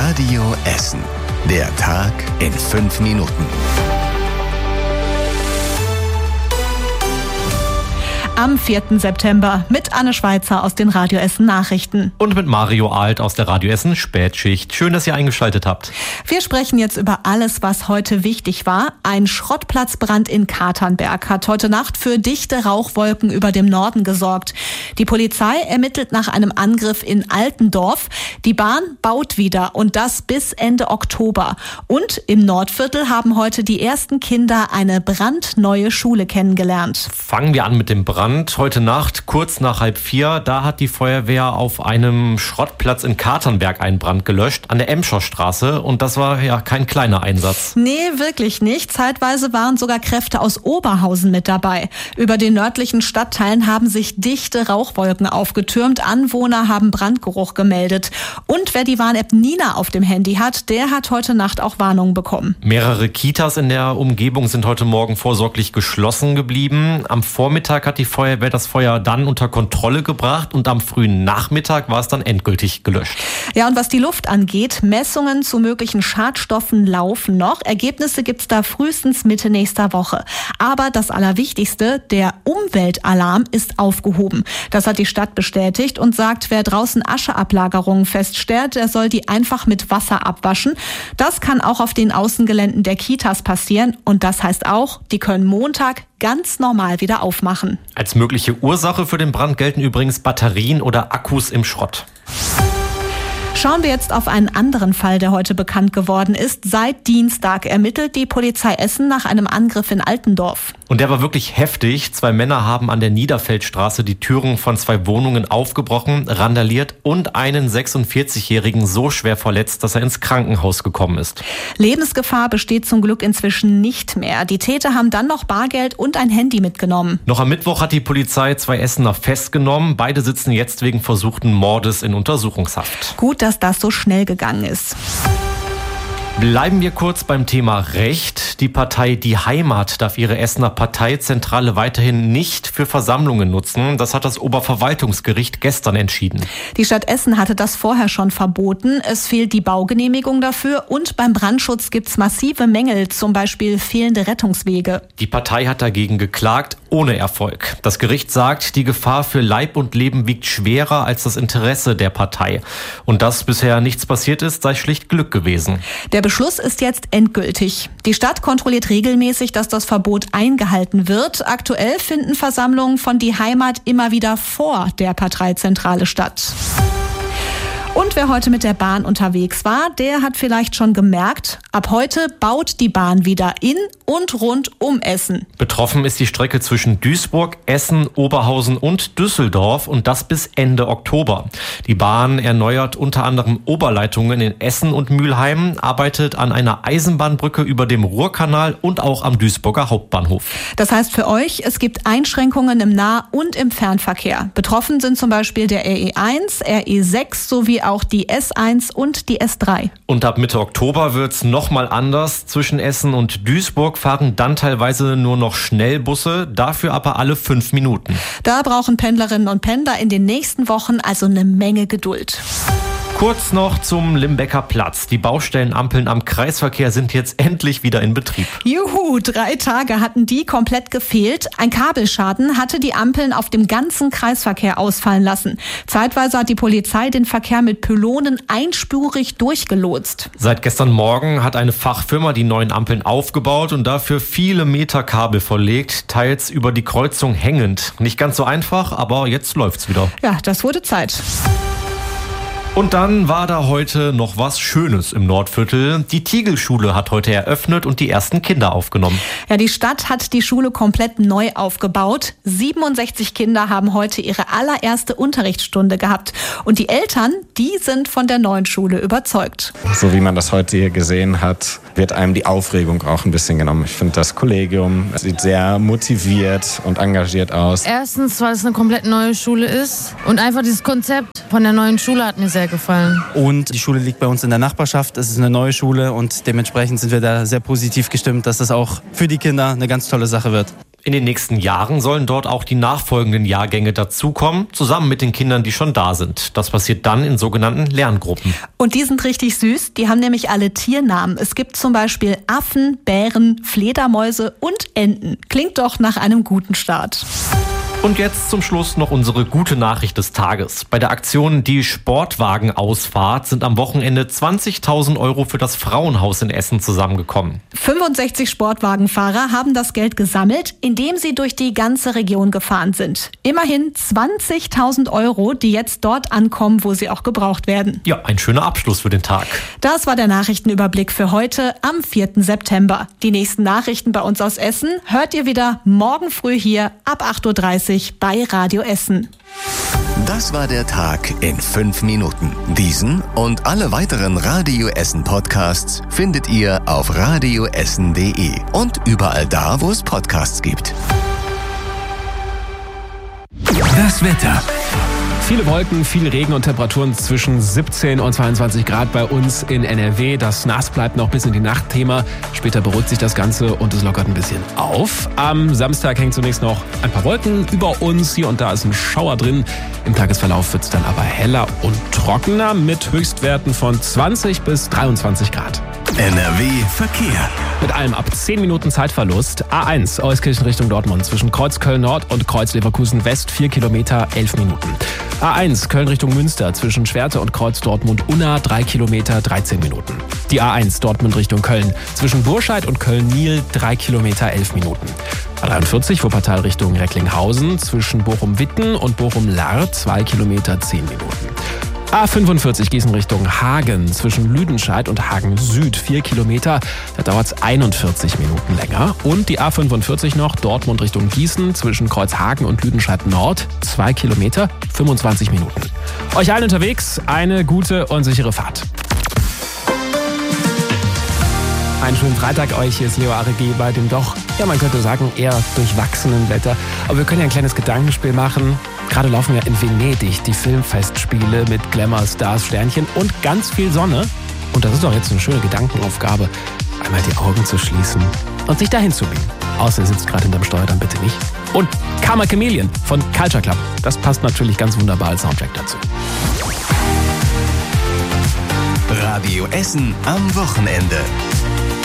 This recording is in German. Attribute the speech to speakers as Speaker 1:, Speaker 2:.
Speaker 1: Radio Essen. Der Tag in 5 Minuten.
Speaker 2: Am 4. September mit Anne Schweizer aus den Radio Essen Nachrichten.
Speaker 3: Und mit Mario Alt aus der Radio Essen Spätschicht. Schön, dass ihr eingeschaltet habt.
Speaker 2: Wir sprechen jetzt über alles, was heute wichtig war. Ein Schrottplatzbrand in Katernberg hat heute Nacht für dichte Rauchwolken über dem Norden gesorgt. Die Polizei ermittelt nach einem Angriff in Altendorf. Die Bahn baut wieder und das bis Ende Oktober. Und im Nordviertel haben heute die ersten Kinder eine brandneue Schule kennengelernt.
Speaker 3: Fangen wir an mit dem Brand. Heute Nacht, kurz nach 3:30, da hat die Feuerwehr auf einem Schrottplatz in Katernberg einen Brand gelöscht, an der Emscher Straße. Und das war ja kein kleiner Einsatz.
Speaker 2: Nee, wirklich nicht. Zeitweise waren sogar Kräfte aus Oberhausen mit dabei. Über den nördlichen Stadtteilen haben sich dichte Rauchwolken aufgetürmt. Anwohner haben Brandgeruch gemeldet. Und wer die Warn-App Nina auf dem Handy hat, der hat heute Nacht auch Warnungen bekommen.
Speaker 3: Mehrere Kitas in der Umgebung sind heute Morgen vorsorglich geschlossen geblieben. Am Vormittag hat die Feuerwehr das Feuer dann unter Kontrolle gebracht und am frühen Nachmittag war es dann endgültig gelöscht.
Speaker 2: Ja, und was die Luft angeht, Messungen zu möglichen Schadstoffen laufen noch. Ergebnisse gibt's da frühestens Mitte nächster Woche. Aber das Allerwichtigste, der Umweltalarm ist aufgehoben. Das hat die Stadt bestätigt und sagt, wer draußen Ascheablagerungen feststellt, der soll die einfach mit Wasser abwaschen. Das kann auch auf den Außengeländen der Kitas passieren und das heißt auch, die können Montag ganz normal wieder aufmachen.
Speaker 3: Als mögliche Ursache für den Brand gelten übrigens Batterien oder Akkus im Schrott.
Speaker 2: Schauen wir jetzt auf einen anderen Fall, der heute bekannt geworden ist. Seit Dienstag ermittelt die Polizei Essen nach einem Angriff in Altendorf.
Speaker 3: Und der war wirklich heftig. 2 Männer haben an der Niederfeldstraße die Türen von 2 Wohnungen aufgebrochen, randaliert und einen 46-Jährigen so schwer verletzt, dass er ins Krankenhaus gekommen ist.
Speaker 2: Lebensgefahr besteht zum Glück inzwischen nicht mehr. Die Täter haben dann noch Bargeld und ein Handy mitgenommen.
Speaker 3: Noch am Mittwoch hat die Polizei 2 Essener festgenommen. Beide sitzen jetzt wegen versuchten Mordes in Untersuchungshaft.
Speaker 2: Gut, dass das so schnell gegangen ist.
Speaker 3: Bleiben wir kurz beim Thema Recht. Die Partei Die Heimat darf ihre Essener Parteizentrale weiterhin nicht für Versammlungen nutzen. Das hat das Oberverwaltungsgericht gestern entschieden.
Speaker 2: Die Stadt Essen hatte das vorher schon verboten. Es fehlt die Baugenehmigung dafür und beim Brandschutz gibt's massive Mängel, zum Beispiel fehlende Rettungswege.
Speaker 3: Die Partei hat dagegen geklagt, ohne Erfolg. Das Gericht sagt, die Gefahr für Leib und Leben wiegt schwerer als das Interesse der Partei. Und dass bisher nichts passiert ist, sei schlicht Glück gewesen.
Speaker 2: Der Beschluss ist jetzt endgültig. Die Stadt kontrolliert regelmäßig, dass das Verbot eingehalten wird. Aktuell finden Versammlungen von Die Heimat immer wieder vor der Parteizentrale statt. Und wer heute mit der Bahn unterwegs war, der hat vielleicht schon gemerkt, ab heute baut die Bahn wieder in und rund um Essen.
Speaker 3: Betroffen ist die Strecke zwischen Duisburg, Essen, Oberhausen und Düsseldorf und das bis Ende Oktober. Die Bahn erneuert unter anderem Oberleitungen in Essen und Mülheim, arbeitet an einer Eisenbahnbrücke über dem Ruhrkanal und auch am Duisburger Hauptbahnhof.
Speaker 2: Das heißt für euch, es gibt Einschränkungen im Nah- und im Fernverkehr. Betroffen sind zum Beispiel der RE1, RE6 sowie auch die S1 und die S3.
Speaker 3: Und ab Mitte Oktober wird's nochmal anders. Zwischen Essen und Duisburg fahren dann teilweise nur noch Schnellbusse, dafür aber alle 5 Minuten.
Speaker 2: Da brauchen Pendlerinnen und Pendler in den nächsten Wochen also eine Menge Geduld.
Speaker 3: Kurz noch zum Limbecker Platz. Die Baustellenampeln am Kreisverkehr sind jetzt endlich wieder in Betrieb.
Speaker 2: Juhu, 3 Tage hatten die komplett gefehlt. Ein Kabelschaden hatte die Ampeln auf dem ganzen Kreisverkehr ausfallen lassen. Zeitweise hat die Polizei den Verkehr mit Pylonen einspurig durchgelotst.
Speaker 3: Seit gestern Morgen hat eine Fachfirma die neuen Ampeln aufgebaut und dafür viele Meter Kabel verlegt, teils über die Kreuzung hängend. Nicht ganz so einfach, aber jetzt läuft's wieder.
Speaker 2: Ja, das wurde Zeit.
Speaker 3: Und dann war da heute noch was Schönes im Nordviertel. Die Tiegel-Schule hat heute eröffnet und die ersten Kinder aufgenommen.
Speaker 2: Ja, die Stadt hat die Schule komplett neu aufgebaut. 67 Kinder haben heute ihre allererste Unterrichtsstunde gehabt. Und die Eltern, die sind von der neuen Schule überzeugt.
Speaker 4: So wie man das heute hier gesehen hat, wird einem die Aufregung auch ein bisschen genommen. Ich finde, das Kollegium sieht sehr motiviert und engagiert aus.
Speaker 5: Erstens, weil es eine komplett neue Schule ist und einfach dieses Konzept von der neuen Schule hat mir sehr gefallen.
Speaker 6: Und die Schule liegt bei uns in der Nachbarschaft. Es ist eine neue Schule und dementsprechend sind wir da sehr positiv gestimmt, dass das auch für die Kinder eine ganz tolle Sache wird.
Speaker 3: In den nächsten Jahren sollen dort auch die nachfolgenden Jahrgänge dazukommen, zusammen mit den Kindern, die schon da sind. Das passiert dann in sogenannten Lerngruppen.
Speaker 2: Und die sind richtig süß. Die haben nämlich alle Tiernamen. Es gibt zum Beispiel Affen, Bären, Fledermäuse und Enten. Klingt doch nach einem guten Start.
Speaker 3: Und jetzt zum Schluss noch unsere gute Nachricht des Tages. Bei der Aktion Die Sportwagenausfahrt sind am Wochenende 20.000 Euro für das Frauenhaus in Essen zusammengekommen.
Speaker 2: 65 Sportwagenfahrer haben das Geld gesammelt, indem sie durch die ganze Region gefahren sind. Immerhin 20.000 Euro, die jetzt dort ankommen, wo sie auch gebraucht werden.
Speaker 3: Ja, ein schöner Abschluss für den Tag.
Speaker 2: Das war der Nachrichtenüberblick für heute am 4. September. Die nächsten Nachrichten bei uns aus Essen hört ihr wieder morgen früh hier ab 8.30 Uhr bei Radio Essen.
Speaker 1: Das war der Tag in 5 Minuten. Diesen und alle weiteren Radio Essen Podcasts findet ihr auf radioessen.de und überall da, wo es Podcasts gibt.
Speaker 7: Das Wetter. Viele Wolken, viel Regen und Temperaturen zwischen 17 und 22 Grad bei uns in NRW. Das Nass bleibt noch bis in die Nacht Thema. Später beruhigt sich das Ganze und es lockert ein bisschen auf. Am Samstag hängt zunächst noch ein paar Wolken über uns. Hier und da ist ein Schauer drin. Im Tagesverlauf wird es dann aber heller und trockener mit Höchstwerten von 20 bis 23 Grad.
Speaker 1: NRW Verkehr.
Speaker 7: Mit allem ab 10 Minuten Zeitverlust. A1 Euskirchen Richtung Dortmund zwischen Kreuz Köln Nord und Kreuz Leverkusen West 4 Kilometer 11 Minuten. A1 Köln Richtung Münster zwischen Schwerte und Kreuz Dortmund Unna 3 Kilometer 13 Minuten. Die A1 Dortmund Richtung Köln zwischen Burscheid und Köln-Niel 3 Kilometer 11 Minuten. A43 Wuppertal Richtung Recklinghausen zwischen Bochum-Witten und Bochum-Lahr 2 Kilometer 10 Minuten. A45 Gießen Richtung Hagen zwischen Lüdenscheid und Hagen Süd 4 Kilometer, da dauert es 41 Minuten länger. Und die A45 noch Dortmund Richtung Gießen zwischen Kreuzhagen und Lüdenscheid Nord 2 Kilometer, 25 Minuten. Euch allen unterwegs eine gute und sichere Fahrt. Einen schönen Freitag euch, hier ist Leo Aregi bei dem doch, ja man könnte sagen, eher durchwachsenen Wetter. Aber wir können ja ein kleines Gedankenspiel machen. Gerade laufen ja in Venedig die Filmfestspiele mit Glamour, Stars, Sternchen und ganz viel Sonne. Und das ist doch jetzt eine schöne Gedankenaufgabe, einmal die Augen zu schließen und sich dahin zu beamen. Außer ihr sitzt gerade hinterm Steuer, dann bitte nicht. Und Karma Chameleon von Culture Club, das passt natürlich ganz wunderbar als Soundtrack dazu.
Speaker 1: Radio Essen am Wochenende.